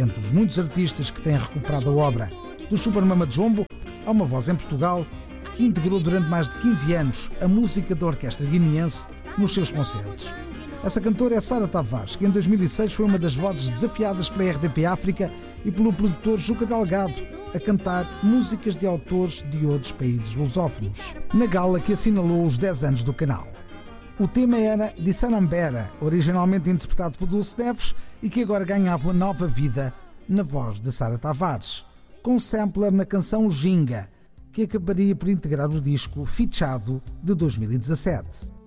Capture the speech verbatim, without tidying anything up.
Entre os muitos artistas que têm recuperado a obra do Super Mama Jumbo, há uma voz em Portugal que integrou durante mais de quinze anos a música da orquestra guineense nos seus concertos. Essa cantora é Sara Tavares, que em dois mil e seis foi uma das vozes desafiadas pela R D P África e pelo produtor Juca Delgado a cantar músicas de autores de outros países lusófonos, na gala que assinalou os dez anos do canal. O tema era de Sanambera, originalmente interpretado por Dulce Neves e que agora ganhava nova vida na voz de Sara Tavares, com sampler na canção Ginga, que acabaria por integrar o disco Fichado de dois mil e dezassete.